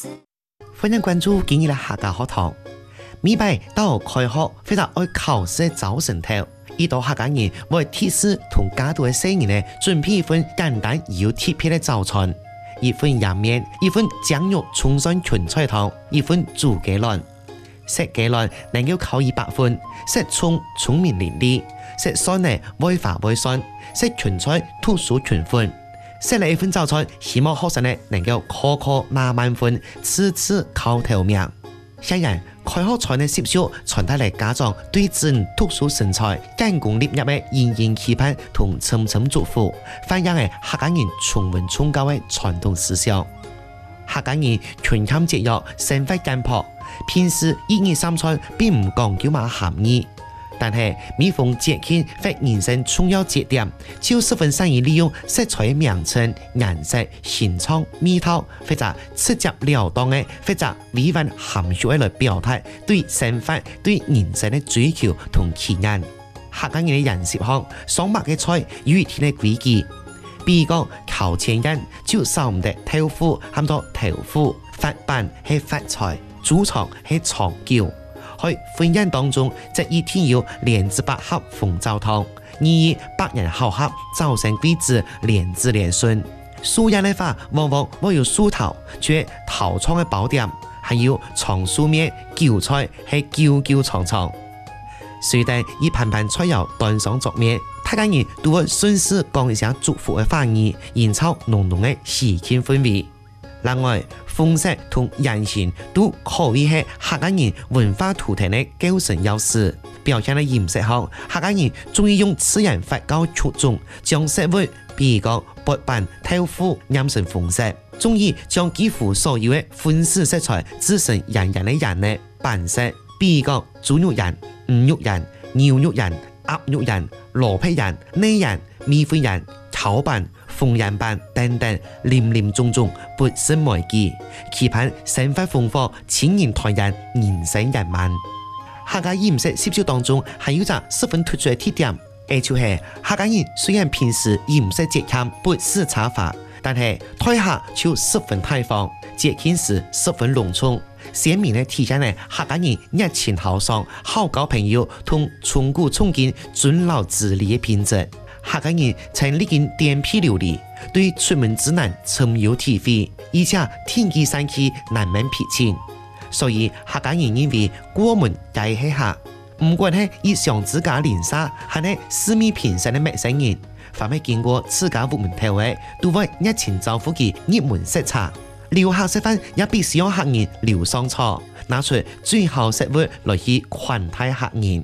欢迎关注今日的客家学堂。每摆到开学，非常爱考试早晨头，依到客家人为提示同家族的成员呢，准备一份简单又贴片的早餐，一份洋面，一份酱肉葱蒜芹菜汤，一份煮鸡卵。食鸡卵能夠考100分，食葱聰明伶俐，食蒜呢會滑會酸，食芹菜吐薯全分。食了一份早餐，希望學生呢能夠科科拿滿分，次次考頭名。雖然開學前的習俗傳達嚟家長對子女讀書成才、建功立業的殷殷期盼同深深祝福，反映係客家人崇文崇教的傳統思想。客家人群堪節約，生活簡樸，平時1日3餐並唔講究乜含義。但係每逢節慶或人生重要節點，就十分善於利用食材的名稱、顏色、形狀、味道，或者直接了當的，或者委婉含蓄的來表達對生活、對人生的追求同期盼。客家人的飲食上，上百嘅菜有一天嘅規矩，比如講考前人就少唔得豆腐，含到豆腐、發飯係發菜、豬腸係腸腳。喺婚宴當中，則一天要蓮子百合鳳爪湯，以百人好合，早生貴子，連子連孫。素人的話，往往會有素頭，即頭倉的寶點，還有長素面、韭菜係久久長長。隨等以盤盤菜肴端上桌面，大家人都會順勢講一聲祝福的話語，營造濃濃的喜慶氛圍。另外，風色同人形都可以係客家人文化圖騰的構成優勢。表現的飲食上，客家人中意用自然發酵出眾，將食物，比如講白飯、豆腐染成紅色，中意將幾乎所有的葷食食材製成人的人的版式，比如講豬肉人、魚肉人、牛肉人、鴨肉人、羅皮人、內人、米粉人、炒飯、鳳人飯等等，林林總總，不勝枚舉，期盼生活豐富，千人團圓，人生圓滿。客家飲食習俗當中，還有個十分突出的特點，就是客家人雖然平時飲食節儉，不施茶法，但係台下卻十分大方，節慶時十分隆重，鮮明的體現了客家人熱情豪爽、好交朋友同從古從今、尊老治理的品質。客家人曾歷經顛沛流離，對出門之難深有體會，而且天機山氣難免撇清。所以客家人認為過門皆係客，唔管係以上自家鄰舍，還係四面平生的陌生人，凡係經過自家屋門頭的，都會熱情招呼佢入門食茶。留客食飯也必須讓客人留上座，拿出最好食物來去款待客人。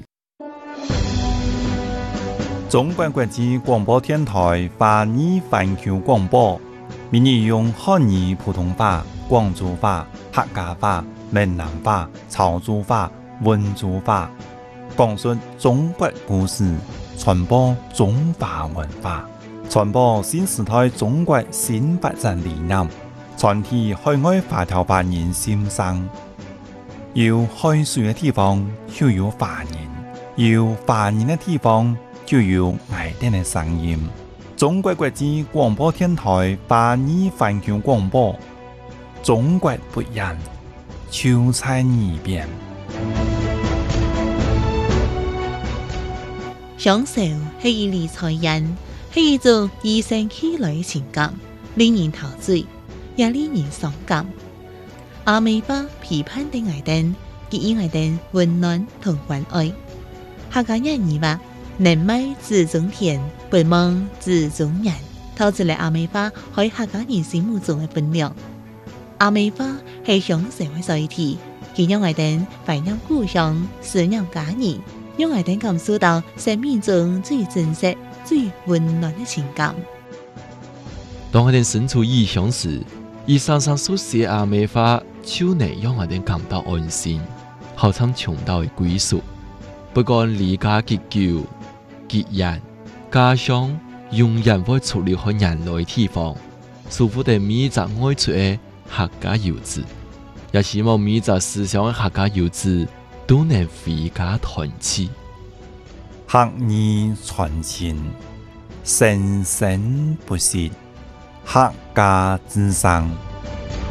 中國國際廣播電台華語環球廣播，每日用漢語、普通話、廣州話、客家話、閩南話、潮州話、溫州話，講述中國故事，傳播中華文化，傳播新時代中國新發展理念，傳遞海外華僑華人心聲。有海水的地方就有華人，有華人的地方就有愛人的聲音。中國國際廣播電台華語環球廣播，中國不一樣，就在耳邊。 享受係一理財人，係一種與生俱來的情感，令人陶醉，也令人傷感。阿美巴批判的愛人，給予愛人溫暖同關愛。客家人認為人美自中田，不忙自中人，透出嚟阿美花喺客家人心目中嘅分量。阿美花係享受嘅載體，佢讓我哋懷念故鄉，思念家人，讓我哋感受到生命中最真實、最溫暖嘅情感。 當我哋身處異鄉時，以常常所寫阿美花，就能讓我哋感到安心，好像尋到嘅歸屬。不管離家結久、結人，家鄉永遠會出離開人類地方，祝福的每一個愛出的客家遊子，也希望每一個思想的客家遊子都能回家團聚。 客語傳情，生生不息，客家之聲。